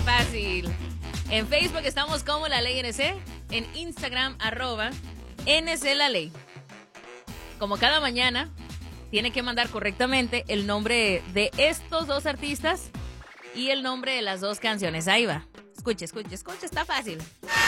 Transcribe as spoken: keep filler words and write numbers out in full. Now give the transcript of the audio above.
fácil. En Facebook estamos como La Ley N C. En Instagram, arroba N C La Ley. Como cada mañana, tiene que mandar correctamente el nombre de estos dos artistas y el nombre de las dos canciones. Ahí va. Escuche, escuche, escuche, está fácil.